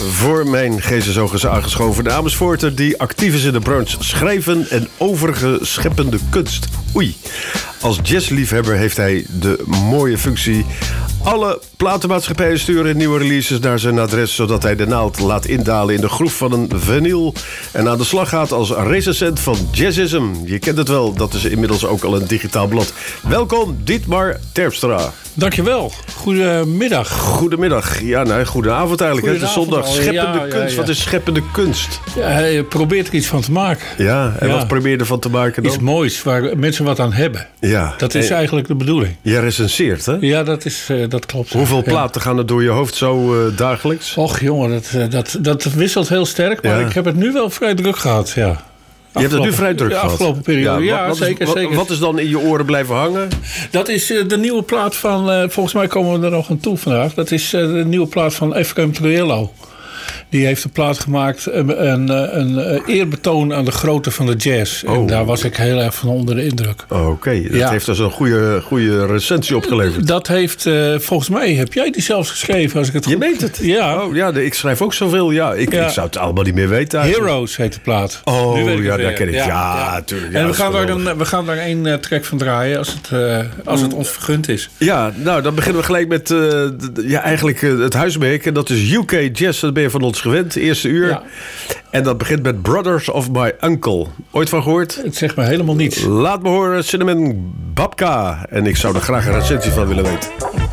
voor mijn GZO is aangeschoven. De Amersfoorter die actief is in de branche schrijven en overige scheppende kunst. Oei. Als jazzliefhebber heeft hij de mooie functie alle platenmaatschappijen sturen nieuwe releases naar zijn adres, zodat hij de naald laat indalen in de groef van een vinyl en aan de slag gaat als recensent van Jazzism. Je kent het wel, dat is inmiddels ook al een digitaal blad. Welkom, Dietmar Terpstra. Dankjewel. Goedemiddag. Goedemiddag. Ja, nee, goedenavond eigenlijk. Het is zondag. Scheppende kunst. Ja. Wat is scheppende kunst? Ja, je probeert er iets van te maken. Ja, en wat probeer je ervan te maken dan? Iets moois, waar mensen wat aan hebben. Ja. Dat is eigenlijk de bedoeling. Je recenseert, hè? Ja, dat klopt. Hoeveel platen gaan er door je hoofd zo dagelijks? Och jongen, dat wisselt heel sterk. Maar ik heb het nu wel vrij druk gehad, ja. Je hebt het nu vrij druk gehad? De afgelopen periode, zeker. Wat is dan in je oren blijven hangen? Dat is de nieuwe plaat van... volgens mij komen we er nog aan toe vandaag. Dat is de nieuwe plaat van Efrem Trujillo. Die heeft een plaat gemaakt, een eerbetoon aan de grootte van de jazz. Oh. En daar was ik heel erg van onder de indruk. Oké. Dat heeft dus een goede recensie opgeleverd. Dat heeft, volgens mij, heb jij die zelfs geschreven, als ik het goed... Je weet het? Ja. Oh, ja, ik schrijf ook zoveel. Ja, ik zou het allemaal niet meer weten. Eigenlijk. Heroes heet de plaat. Oh, ja, daar ken ik. Ja, tuurlijk. Ja, en we gaan daar één track van draaien, als het ons vergund is. Ja, nou, dan beginnen we gelijk met eigenlijk het huismerk. En dat is UK Jazz. Dat ben je van ons gewend, eerste uur. Ja. En dat begint met Brothers of My Uncle. Ooit van gehoord? Het zegt me helemaal niets. Laat me horen, Cinnamon Babka. En ik zou er graag een recensie van willen weten.